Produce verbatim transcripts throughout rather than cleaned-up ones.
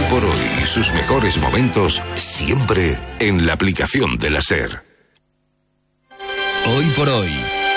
por hoy y sus mejores momentos siempre en la aplicación de la SER. Hoy por hoy.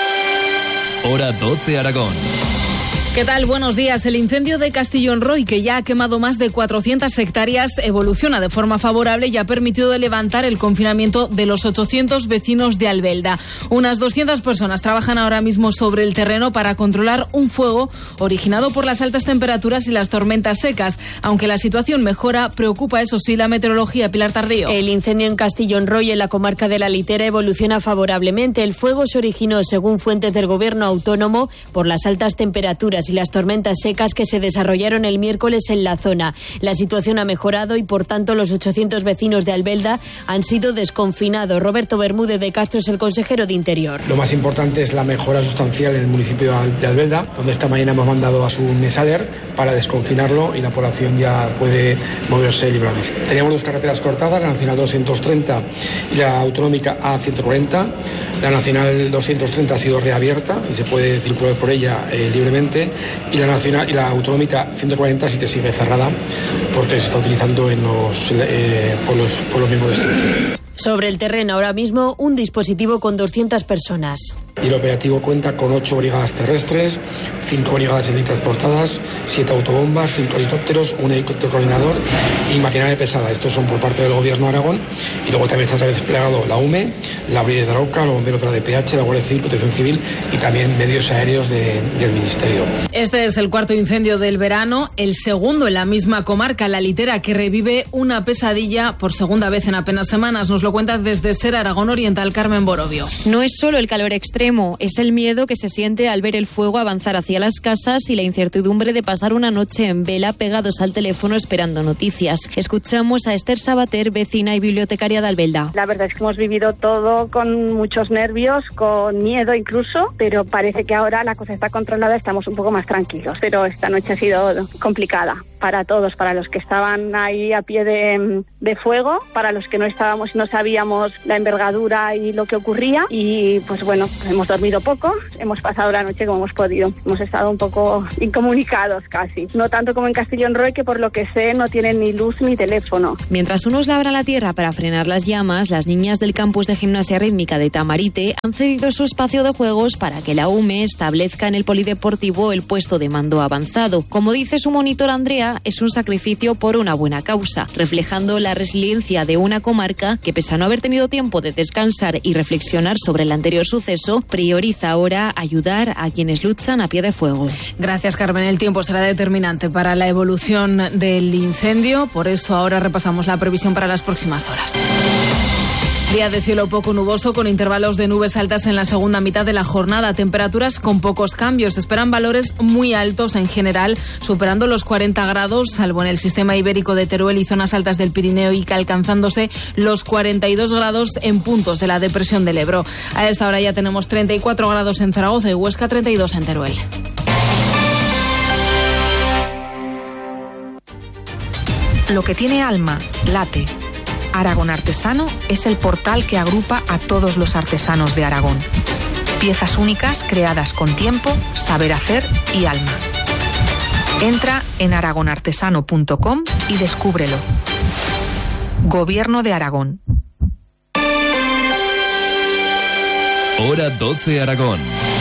Hora doce Aragón. ¿Qué tal? Buenos días. El incendio de Castellón-Roy, que ya ha quemado más de cuatrocientas hectáreas, evoluciona de forma favorable y ha permitido levantar el confinamiento de los ochocientos vecinos de Albelda. Unas doscientas personas trabajan ahora mismo sobre el terreno para controlar un fuego originado por las altas temperaturas y las tormentas secas. Aunque la situación mejora, preocupa, eso sí, la meteorología. Pilar Tardío. El incendio en Castellón-Roy, en la comarca de la Litera, evoluciona favorablemente. El fuego se originó, según fuentes del gobierno autónomo, por las altas temperaturas y las tormentas secas que se desarrollaron el miércoles en la zona. La situación ha mejorado y, por tanto, los ochocientos vecinos de Albelda han sido desconfinados. Roberto Bermúdez de Castro es el consejero de Interior. Lo más importante es la mejora sustancial en el municipio de Albelda, donde esta mañana hemos mandado a su Nesaler para desconfinarlo y la población ya puede moverse libremente. Teníamos dos carreteras cortadas, la Nacional doscientos treinta y la Autonómica A ciento cuarenta. La Nacional doscientos treinta ha sido reabierta y se puede circular por ella eh, libremente. Y la nacional y la autonómica ciento cuarenta sí que sigue cerrada porque se está utilizando en los eh, por los por los mismos destinos. Sobre el terreno ahora mismo un dispositivo con doscientas personas. Y el operativo cuenta con ocho brigadas terrestres, cinco brigadas helitransportadas, siete autobombas, cinco helicópteros, un helicóptero coordinador y maquinaria pesada. Estos son por parte del Gobierno de Aragón. Y luego también está desplegado la U M E, la Brigada de Arauca, los bomberos de la D P H, la Guardia Civil, Protección Civil y también medios aéreos de, del Ministerio. Este es el cuarto incendio del verano, el segundo en la misma comarca, la Litera, que revive una pesadilla por segunda vez en apenas semanas. Nos lo cuenta desde SER Aragón Oriental Carmen Borovio. No es solo el calor extremo, es el miedo que se siente al ver el fuego avanzar hacia las casas y la incertidumbre de pasar una noche en vela pegados al teléfono esperando noticias. Escuchamos a Esther Sabater, vecina y bibliotecaria de Albelda. La verdad es que hemos vivido todo con muchos nervios, con miedo incluso, pero parece que ahora la cosa está controlada, estamos un poco más tranquilos. Pero esta noche ha sido complicada para todos, para los que estaban ahí a pie de, de fuego, para los que no estábamos y no sabíamos la envergadura y lo que ocurría. Y pues bueno, hemos dormido poco, hemos pasado la noche como hemos podido. Hemos estado un poco incomunicados casi. No tanto como en Castellón-Roy, que por lo que sé no tienen ni luz ni teléfono. Mientras unos labran la tierra para frenar las llamas, las niñas del campus de gimnasia rítmica de Tamarite han cedido su espacio de juegos para que la U M E establezca en el polideportivo el puesto de mando avanzado. Como dice su monitor Andrea, es un sacrificio por una buena causa, reflejando la resiliencia de una comarca que, pese a no haber tenido tiempo de descansar y reflexionar sobre el anterior suceso, prioriza ahora ayudar a quienes luchan a pie de fuego. Gracias, Carmen. El tiempo será determinante para la evolución del incendio, por eso ahora repasamos la previsión para las próximas horas. Día de cielo poco nuboso con intervalos de nubes altas en la segunda mitad de la jornada. Temperaturas con pocos cambios. Se esperan valores muy altos en general, superando los cuarenta grados, salvo en el sistema ibérico de Teruel y zonas altas del Pirineo, y que alcanzándose los cuarenta y dos grados en puntos de la depresión del Ebro. A esta hora ya tenemos treinta y cuatro grados en Zaragoza y Huesca, treinta y dos en Teruel. Lo que tiene alma, late. Aragón Artesano es el portal que agrupa a todos los artesanos de Aragón. Piezas únicas creadas con tiempo, saber hacer y alma. Entra en aragón artesano punto com y descúbrelo. Gobierno de Aragón. Hora doce Aragón.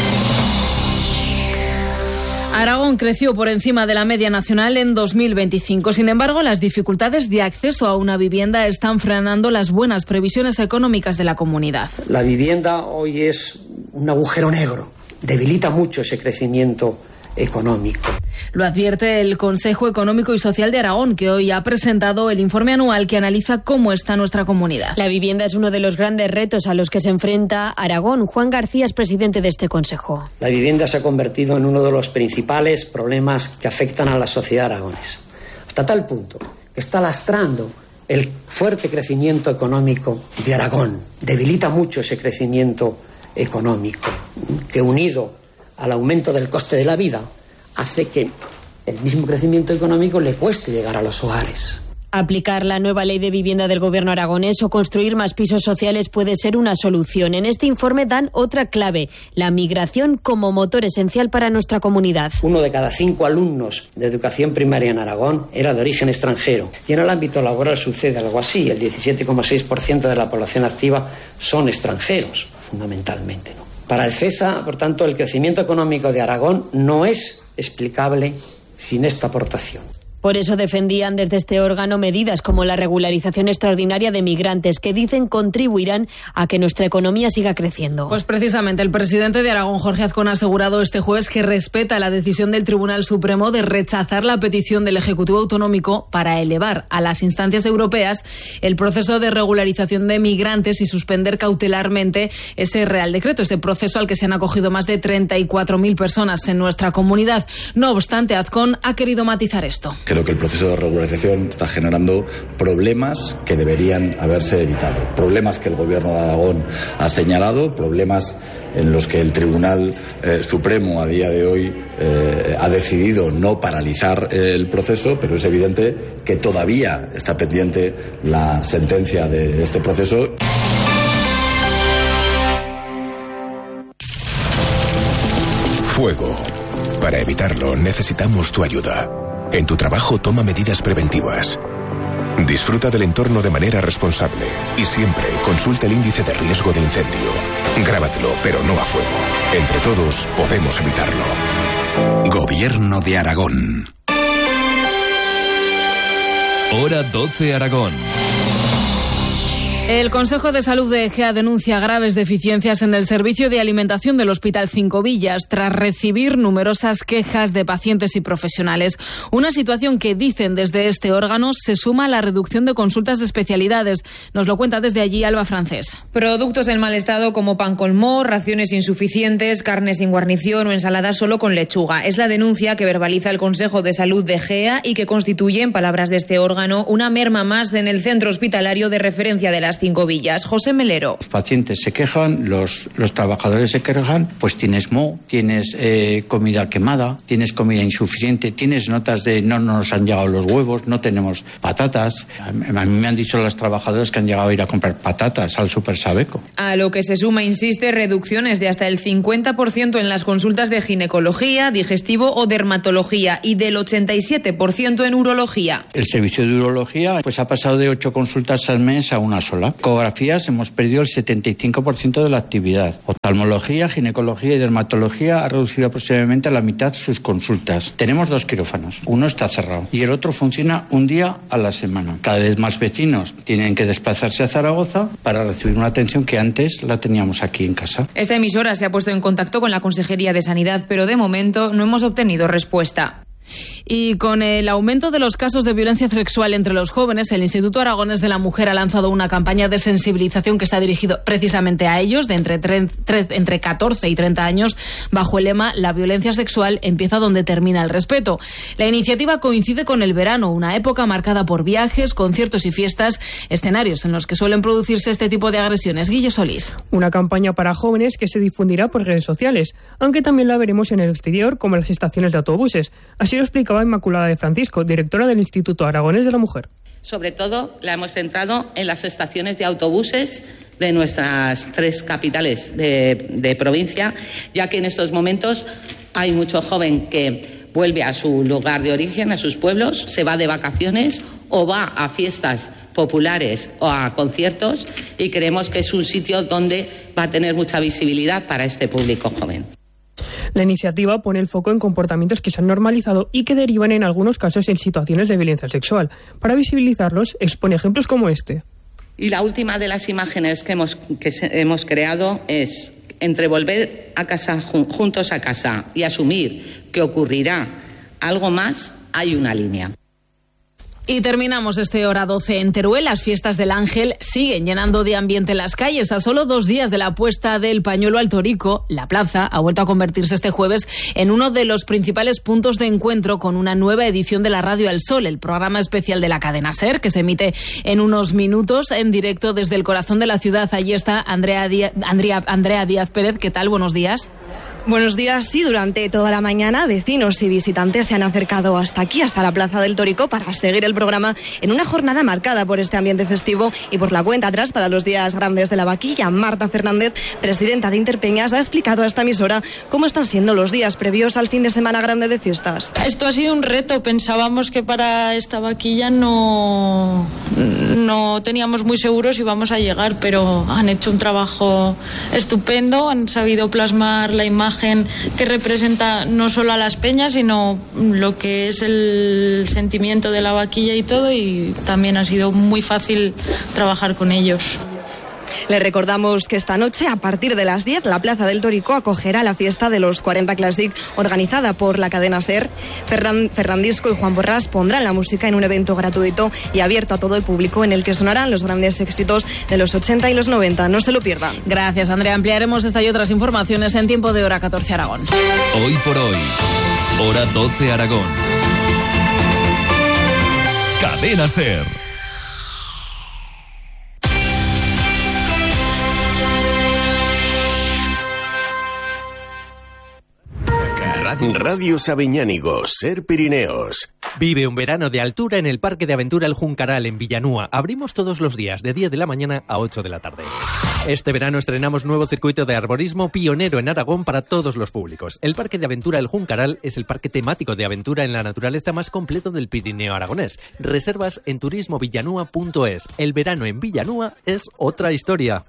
Aragón creció por encima de la media nacional en dos mil veinticinco. Sin embargo, las dificultades de acceso a una vivienda están frenando las buenas previsiones económicas de la comunidad. La vivienda hoy es un agujero negro. Debilita mucho ese crecimiento económico. Lo advierte el Consejo Económico y Social de Aragón, que hoy ha presentado el informe anual que analiza cómo está nuestra comunidad. La vivienda es uno de los grandes retos a los que se enfrenta Aragón. Juan García es presidente de este consejo. La vivienda se ha convertido en uno de los principales problemas que afectan a la sociedad aragonesa, hasta tal punto que está lastrando el fuerte crecimiento económico de Aragón. Debilita mucho ese crecimiento económico, que unido al aumento del coste de la vida hace que el mismo crecimiento económico le cueste llegar a los hogares. Aplicar la nueva ley de vivienda del gobierno aragonés o construir más pisos sociales puede ser una solución. En este informe dan otra clave, la migración como motor esencial para nuestra comunidad. Uno de cada cinco alumnos de educación primaria en Aragón era de origen extranjero. Y en el ámbito laboral sucede algo así. El diecisiete coma seis por ciento de la población activa son extranjeros, fundamentalmente, ¿no? Para el CESA, por tanto, el crecimiento económico de Aragón no es explicable sin esta aportación. Por eso defendían desde este órgano medidas como la regularización extraordinaria de migrantes que dicen contribuirán a que nuestra economía siga creciendo. Pues precisamente el presidente de Aragón, Jorge Azcón, ha asegurado este jueves que respeta la decisión del Tribunal Supremo de rechazar la petición del Ejecutivo Autonómico para elevar a las instancias europeas el proceso de regularización de migrantes y suspender cautelarmente ese Real Decreto, ese proceso al que se han acogido más de treinta y cuatro mil personas en nuestra comunidad. No obstante, Azcón ha querido matizar esto. Creo que el proceso de regularización está generando problemas que deberían haberse evitado. Problemas que el Gobierno de Aragón ha señalado, problemas en los que el Tribunal eh, Supremo a día de hoy eh, ha decidido no paralizar eh, el proceso, pero es evidente que todavía está pendiente la sentencia de este proceso. Fuego. Para evitarlo necesitamos tu ayuda. En tu trabajo toma medidas preventivas. Disfruta del entorno de manera responsable y siempre consulta el índice de riesgo de incendio. Grábatelo, pero no a fuego. Entre todos podemos evitarlo. Gobierno de Aragón. Hora doce Aragón. El Consejo de Salud de Egea denuncia graves deficiencias en el servicio de alimentación del Hospital Cinco Villas tras recibir numerosas quejas de pacientes y profesionales. Una situación que, dicen desde este órgano, se suma a la reducción de consultas de especialidades. Nos lo cuenta desde allí Alba Francés. Productos en mal estado como pan con moho, raciones insuficientes, carne sin guarnición o ensalada solo con lechuga. Es la denuncia que verbaliza el Consejo de Salud de Egea y que constituye, en palabras de este órgano, una merma más en el centro hospitalario de referencia de las Cinco Villas. José Melero. Los pacientes se quejan, los, los trabajadores se quejan, pues tienes moho, tienes eh, comida quemada, tienes comida insuficiente, tienes notas de no nos han llegado los huevos, no tenemos patatas. A mí me han dicho las trabajadoras que han llegado a ir a comprar patatas al Super Sabeco. A lo que se suma, insiste, reducciones de hasta el cincuenta por ciento en las consultas de ginecología, digestivo o dermatología y del ochenta y siete por ciento en urología. El servicio de urología pues ha pasado de ocho consultas al mes a una sola. Ecografías hemos perdido el setenta y cinco por ciento de la actividad. Oftalmología, ginecología y dermatología ha reducido aproximadamente a la mitad sus consultas. Tenemos dos quirófanos. Uno está cerrado y el otro funciona un día a la semana. Cada vez más vecinos tienen que desplazarse a Zaragoza para recibir una atención que antes la teníamos aquí en casa. Esta emisora se ha puesto en contacto con la Consejería de Sanidad, pero de momento no hemos obtenido respuesta. Y con el aumento de los casos de violencia sexual entre los jóvenes, el Instituto Aragonés de la Mujer ha lanzado una campaña de sensibilización que está dirigido precisamente a ellos, de entre, tre- tre- entre catorce y treinta años, bajo el lema «La violencia sexual empieza donde termina el respeto». La iniciativa coincide con el verano, una época marcada por viajes, conciertos y fiestas, escenarios en los que suelen producirse este tipo de agresiones. Guille Solís. Una campaña para jóvenes que se difundirá por redes sociales, aunque también la veremos en el exterior, como en las estaciones de autobuses. Así lo explicaba Inmaculada de Francisco, directora del Instituto Aragonés de la Mujer. Sobre todo la hemos centrado en las estaciones de autobuses de nuestras tres capitales de, de provincia, ya que en estos momentos hay mucho joven que vuelve a su lugar de origen, a sus pueblos, se va de vacaciones o va a fiestas populares o a conciertos, y creemos que es un sitio donde va a tener mucha visibilidad para este público joven. La iniciativa pone el foco en comportamientos que se han normalizado y que derivan en algunos casos en situaciones de violencia sexual. Para visibilizarlos, expone ejemplos como este. Y la última de las imágenes que hemos, que hemos creado es: entre volver a casa juntos a casa y asumir que ocurrirá algo más, hay una línea. Y terminamos este Hora doce en Teruel. Las fiestas del Ángel siguen llenando de ambiente las calles. A solo dos días de la puesta del pañuelo al Torico, la plaza ha vuelto a convertirse este jueves en uno de los principales puntos de encuentro con una nueva edición de la Radio al Sol, el programa especial de la cadena SER, que se emite en unos minutos en directo desde el corazón de la ciudad. Allí está Andrea Díaz, Andrea, Andrea Díaz Pérez. ¿Qué tal? Buenos días. Buenos días. Sí, durante toda la mañana vecinos y visitantes se han acercado hasta aquí, hasta la Plaza del Tórico, para seguir el programa en una jornada marcada por este ambiente festivo y por la cuenta atrás para los días grandes de la vaquilla. Marta Fernández, presidenta de Interpeñas, ha explicado a esta emisora cómo están siendo los días previos al fin de semana grande de fiestas. Esto ha sido un reto. Pensábamos que para esta vaquilla no, no teníamos muy seguros si íbamos a llegar, pero han hecho un trabajo estupendo, han sabido plasmar la imagen que representa no solo a las peñas, sino lo que es el sentimiento de la vaquilla y todo, y también ha sido muy fácil trabajar con ellos. Le recordamos que esta noche, a partir de las diez, la Plaza del Tórico acogerá la fiesta de los cuarenta Classic, organizada por la cadena SER. Ferran, Ferrandisco y Juan Borrás pondrán la música en un evento gratuito y abierto a todo el público, en el que sonarán los grandes éxitos de los ochenta y los noventa. No se lo pierdan. Gracias, Andrea. Ampliaremos esta y otras informaciones en tiempo de Hora catorce Aragón. Hoy por hoy, Hora doce Aragón. Cadena SER. Radio Sabiñánigo, SER Pirineos. Vive un verano de altura en el Parque de Aventura El Juncaral, en Villanúa. Abrimos todos los días, de diez de la mañana a ocho de la tarde. Este verano estrenamos nuevo circuito de arborismo pionero en Aragón para todos los públicos. El Parque de Aventura El Juncaral es el parque temático de aventura en la naturaleza más completo del Pirineo aragonés. Reservas en turismo villanúa punto es. El verano en Villanúa es otra historia.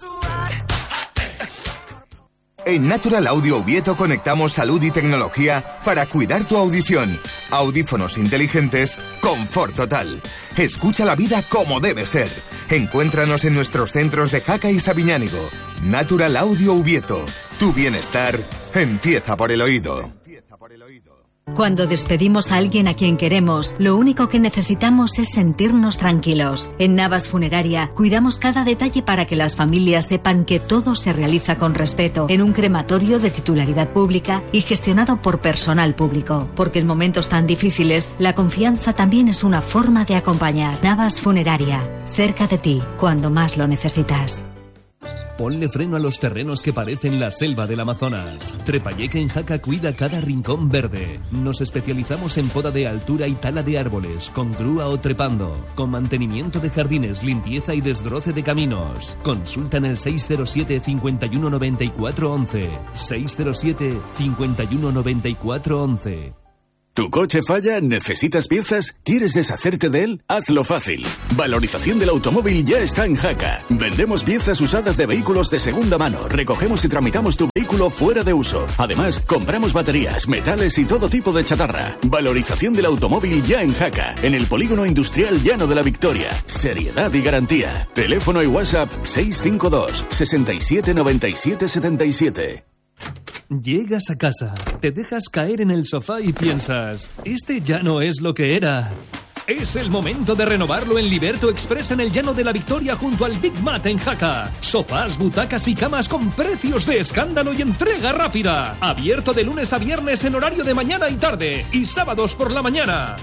En Natural Audio Ubieto conectamos salud y tecnología para cuidar tu audición. Audífonos inteligentes, confort total. Escucha la vida como debe ser. Encuéntranos en nuestros centros de Jaca y Sabiñánigo. Natural Audio Ubieto. Tu bienestar empieza por el oído. Cuando despedimos a alguien a quien queremos, lo único que necesitamos es sentirnos tranquilos. En Navas Funeraria cuidamos cada detalle para que las familias sepan que todo se realiza con respeto, en un crematorio de titularidad pública y gestionado por personal público. Porque en momentos tan difíciles, la confianza también es una forma de acompañar. Navas Funeraria, cerca de ti, cuando más lo necesitas. Ponle freno a los terrenos que parecen la selva del Amazonas. Trepayeque en Jaca cuida cada rincón verde. Nos especializamos en poda de altura y tala de árboles, con grúa o trepando, con mantenimiento de jardines, limpieza y desbroce de caminos. Consulta en el seis cero siete, cinco uno nueve cuatro once. seis cero siete, cinco uno nueve cuatro once. ¿Tu coche falla? ¿Necesitas piezas? ¿Quieres deshacerte de él? Hazlo fácil. Valorización del automóvil ya está en Jaca. Vendemos piezas usadas de vehículos de segunda mano. Recogemos y tramitamos tu vehículo fuera de uso. Además, compramos baterías, metales y todo tipo de chatarra. Valorización del automóvil ya en Jaca. En el Polígono Industrial Llano de la Victoria. Seriedad y garantía. Teléfono y WhatsApp seis cinco dos, seis siete, nueve siete, siete siete. Llegas a casa, te dejas caer en el sofá y piensas, este ya no es lo que era. Es el momento de renovarlo en Liberto Express en el Llano de la Victoria junto al Big Mat en Jaca. Sofás, butacas y camas con precios de escándalo y entrega rápida. Abierto de lunes a viernes en horario de mañana y tarde y sábados por la mañana.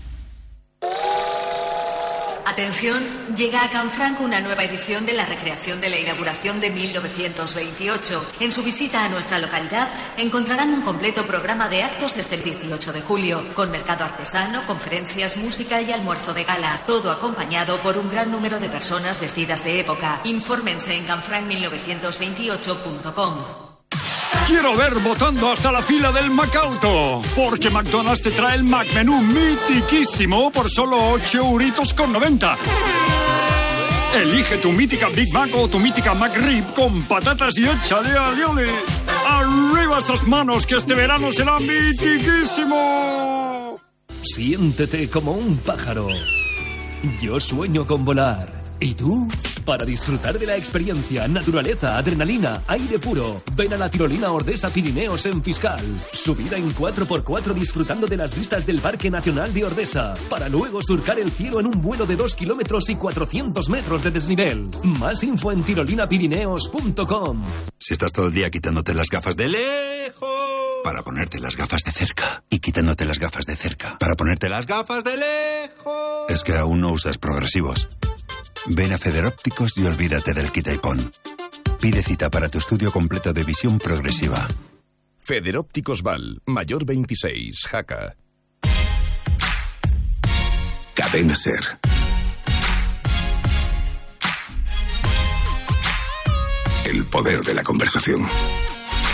Atención, llega a Canfranc una nueva edición de la recreación de la inauguración de mil novecientos veintiocho. En su visita a nuestra localidad encontrarán un completo programa de actos este dieciocho de julio, con mercado artesano, conferencias, música y almuerzo de gala, todo acompañado por un gran número de personas vestidas de época. Infórmense en canfranc mil novecientos veintiocho punto com. Quiero ver votando hasta la fila del McAuto, porque McDonald's te trae el McMenú mitiquísimo por solo ocho euritos con noventa. Elige tu mítica Big Mac o tu mítica McRib con patatas y hecha de alioli. ¡Arriba esas manos, que este verano será mitiquísimo! Siéntete como un pájaro. Yo sueño con volar. ¿Y tú? Para disfrutar de la experiencia, naturaleza, adrenalina, aire puro, ven a la tirolina Ordesa Pirineos en Fiscal. Subida en cuatro por cuatro disfrutando de las vistas del Parque Nacional de Ordesa, para luego surcar el cielo en un vuelo de dos kilómetros y cuatrocientos metros de desnivel. Más info en tirolina pirineos punto com. Si estás todo el día quitándote las gafas de lejos para ponerte las gafas de cerca y quitándote las gafas de cerca para ponerte las gafas de lejos, es que aún no usas progresivos. Ven a Federópticos y olvídate del quita y pon. Pide cita para tu estudio completo de visión progresiva. Federópticos Val, Mayor veintiséis, Jaca. Cadena Ser. El poder de la conversación.